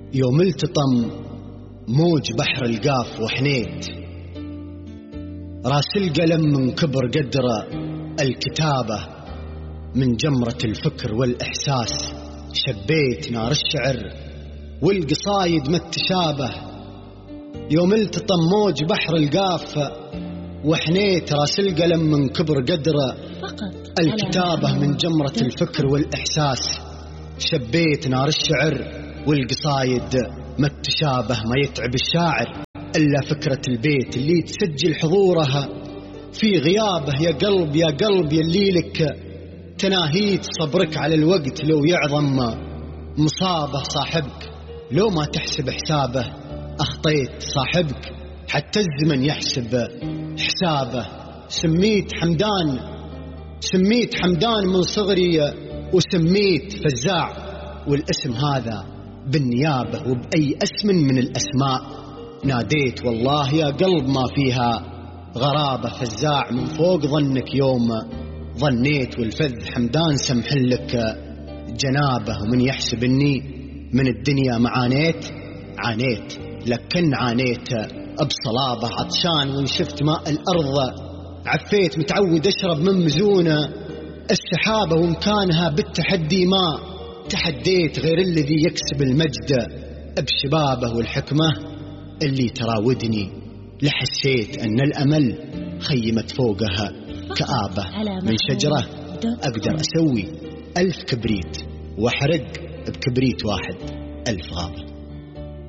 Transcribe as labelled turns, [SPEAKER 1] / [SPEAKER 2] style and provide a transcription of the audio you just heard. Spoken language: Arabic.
[SPEAKER 1] يوم التطم موج بحر القاف وحنيت، راس القلم من كبر قدر الكتابة، من جمرة الفكر والإحساس شبيت نار الشعر والقصايد ما تشابه. يوم التطم موج بحر القاف وحنيت، راس القلم من كبر قدر الكتابة، من جمرة الفكر والإحساس شبيت نار الشعر والقصايد ما تشابه. ما يتعب الشاعر إلا فكرة البيت اللي تسجل حضورها في غيابه. يا قلب يا قلب يلي لك تناهيت، صبرك على الوقت لو يعظم مصابه. صاحبك لو ما تحسب حسابه أخطيت، صاحبك حتى الزمن يحسب حسابه. سميت حمدان من صغري وسميت فزاع، والاسم هذا بالنيابة وبأي اسم من الأسماء ناديت. والله يا قلب ما فيها غرابة، فزاع من فوق ظنك يوم ظنيت، والفذ حمدان سمحلك جنابه. ومن يحسب اني من الدنيا عانيت لكن عانيت بصلابة. عطشان وان شفت ماء الأرض عفيت، متعود أشرب من مزونة السحابة، وإن كانها بالتحدي ما تحديت، غير الذي يكسب المجد بشبابه. والحكمة اللي تراودني لحسيت أن الأمل خيمت فوقها كآبة. من شجرة أقدر أسوي 1000 كبريت وأحرق بكبريت واحد 1000 غابة.